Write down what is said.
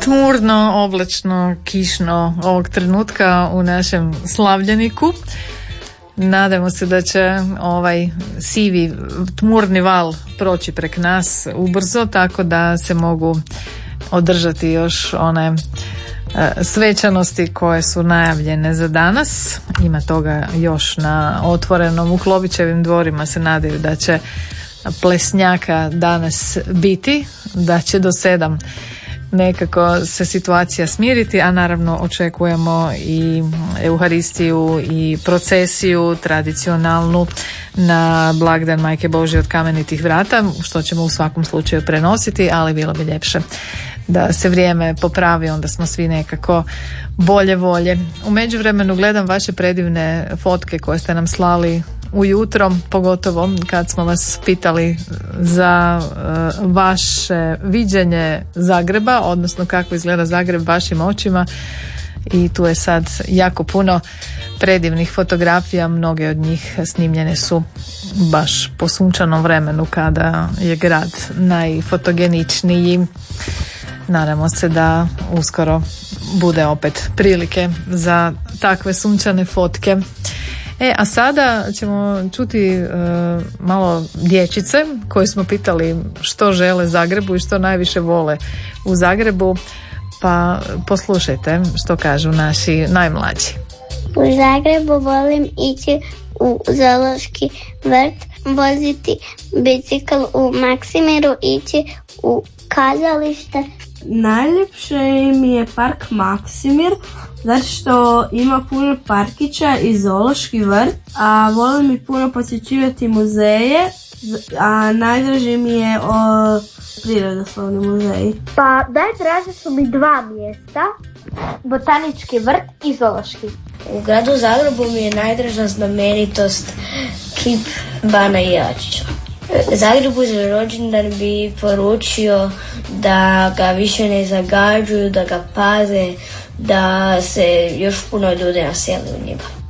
tmurno, oblačno, kišno ovog trenutka u našem Slavljeniku. Nadamo se da će ovaj sivi tmurni val proći prek nas ubrzo, tako da se mogu održati još one svečanosti koje su najavljene za danas. Ima toga još na otvorenom. U Klovićevim dvorima se nadaju da će plesnjaka danas biti, da će do 7 nekako se situacija smiriti, a naravno očekujemo i Euharistiju i procesiju tradicionalnu na blagdan Majke Božje od Kamenitih vrata, što ćemo u svakom slučaju prenositi, ali bilo bi ljepše da se vrijeme popravi, onda smo svi nekako bolje volje. U međuvremenu gledam vaše predivne fotke koje ste nam slali ujutro, pogotovo kad smo vas pitali za vaše viđenje Zagreba, odnosno kako izgleda Zagreb vašim očima, i tu je sad jako puno predivnih fotografija, mnoge od njih snimljene su baš po sunčanom vremenu kada je grad najfotogeničniji. Nadamo se da uskoro bude opet prilike za takve sunčane fotke. A sada ćemo čuti malo dječice koje smo pitali što žele Zagrebu i što najviše vole u Zagrebu, pa poslušajte što kažu naši najmlađi. U Zagrebu volim ići u zoološki vrt, voziti bicikl u Maksimiru, ići u kazalište. Najljepše mi je park Maksimir, zato što ima puno parkića i zoološki vrt, a volim i puno posjećivati muzeje, a najdraži mi je prirodoslovni muzeji. Pa najdraže su mi 2 mjesta, botanički vrt i zoološki. U gradu Zagrebu mi je najdraža znamenitost kip Bana Jelačića. Zagrebu za rođendan bi poručio da ga više ne zagađuju, da ga paze, da se još puno ljudi naseli u njega.